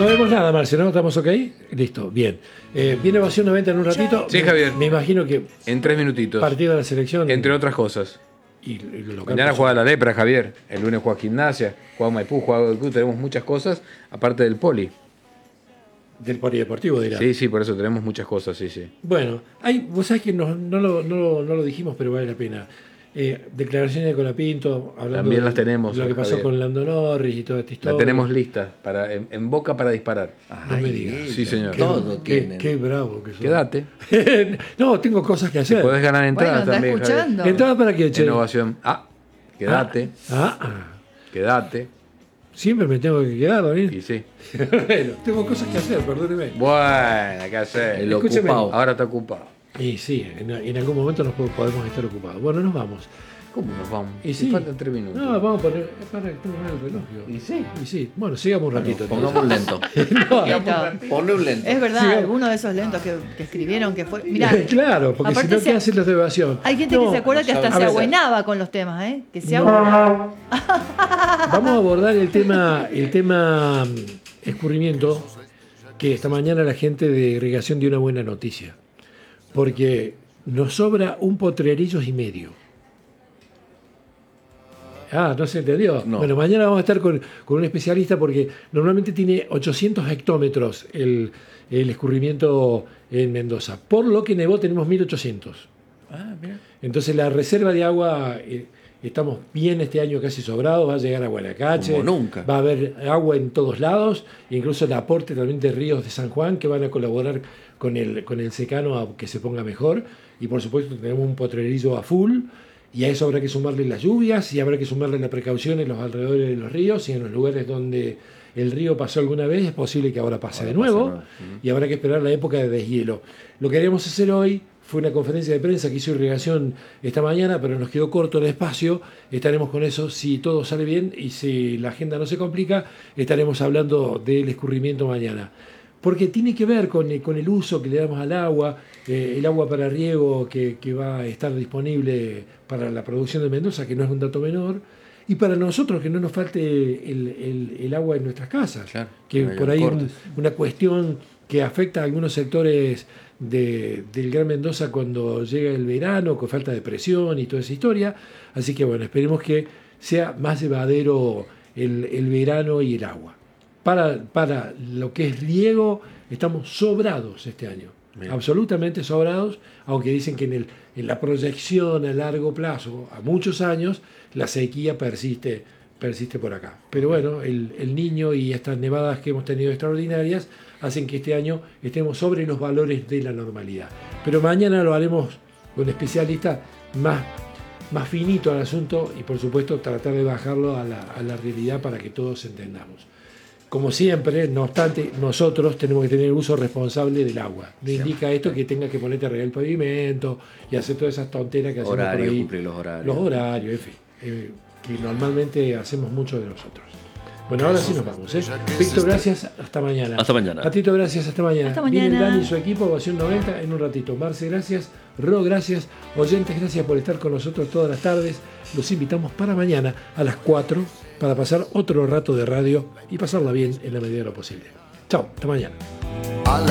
No vemos nada, Marce, ¿no? ¿Estamos ok? Listo, bien. ¿Viene Ovación 90 en un ratito? Sí, Javier. Me imagino que En 3 minutitos. partido de la selección. Entre otras cosas. Y lo local, Mañana por juega la Lepra, Javier. El lunes juega Gimnasia, juega Maipú, juega Godoy Cruz. Tenemos muchas cosas, aparte del poli. del polideportivo, dirá. Sí, por eso tenemos muchas cosas, sí. Bueno, vos sabés que no lo dijimos, pero vale la pena. Declaraciones de Colapinto, hablando También las tenemos, de lo que pasó Javier. con Lando Norris y toda esta historia. La tenemos lista en boca para disparar. No me digas. Sí, señor. Qué bravo que sos. Quédate. No, tengo cosas que hacer. Puedes ganar entradas Bueno, está también, escuchando. Javier. ¿Entrada para qué, che? Innovación. Quédate. Quédate. Siempre me tengo que quedar, Daniel. Y sí. Bueno, tengo cosas que hacer, perdóneme. Bueno, ¿qué hacer? El Escúcheme. ocupado. Ahora está ocupado. Y sí, en algún momento podemos estar ocupados. Bueno, nos vamos. ¿Cómo nos vamos? Y Si sí. faltan 3 minutos. No, vamos a poner. Para el reloj. Y sí. Y sí. Bueno, sigamos un ratito. Pongamos un lento. Listo. Ponle un lento. Es verdad, Sí. alguno de esos lentos que escribieron que fue. Mirá, Claro, porque si aparte no, ¿qué hacen los de evasión? hay gente que se acuerda que hasta a se ver, abuenaba con los temas, ¿eh? Que se abuenaba. Vamos a abordar el tema escurrimiento, que esta mañana la gente de irrigación dio una buena noticia. Porque nos sobra un potrerillo y medio. ¿No se entendió? No. Bueno, mañana vamos a estar con un especialista porque normalmente tiene 800 hectómetros el escurrimiento en Mendoza. Por lo que nevó tenemos 1800. Mira. Entonces la reserva de agua, estamos bien este año casi sobrados, va a llegar a Guanacache. Como nunca. Va a haber agua en todos lados, incluso el aporte también de ríos de San Juan que van a colaborar con el secano a que se ponga mejor. Y por supuesto tenemos un potrerillo a full. Y a eso habrá que sumarle las lluvias y habrá que sumarle la precaución en los alrededores de los ríos y en los lugares donde el río pasó alguna vez, es posible que ahora pase de nuevo y habrá que esperar la época de deshielo. Lo que queríamos hacer hoy fue una conferencia de prensa que hizo Irrigación esta mañana, pero nos quedó corto el espacio. Estaremos con eso si todo sale bien y si la agenda no se complica, estaremos hablando del escurrimiento mañana. Porque tiene que ver con el uso que le damos al agua, el agua para riego que va a estar disponible para la producción de Mendoza, que no es un dato menor, y para nosotros que no nos falte el agua en nuestras casas, Claro, que no por ahí es cortes. una cuestión que afecta a algunos sectores del Gran Mendoza cuando llega el verano, con falta de presión y toda esa historia. Así que bueno, esperemos que sea más llevadero el verano y el agua. Para lo que es riego, estamos sobrados este año. Bien. Absolutamente sobrados, aunque dicen que en la proyección a largo plazo, a muchos años, la sequía persiste por acá. Pero bueno, el Niño y estas nevadas que hemos tenido extraordinarias hacen que este año estemos sobre los valores de la normalidad. Pero mañana lo haremos con especialistas más finito al asunto y por supuesto tratar de bajarlo a la realidad para que todos entendamos. Como siempre, no obstante, nosotros tenemos que tener uso responsable del agua. No indica esto que tengas que ponerte a regar el pavimento y hacer todas esas tonteras que hacemos por ahí. Cumplir los horarios. Los horarios, en fin, que normalmente hacemos mucho de nosotros. Bueno, ahora sí nos vamos. Víctor, gracias. Hasta mañana. Hasta mañana. Patito, gracias. Hasta mañana. Hasta mañana. Viene Dani y su equipo, Ovación 90, en un ratito. Marce, gracias. Ro, gracias. Oyentes, gracias por estar con nosotros todas las tardes. Los invitamos para mañana a las 4 para pasar otro rato de radio y pasarla bien en la medida de lo posible. Chao, hasta mañana.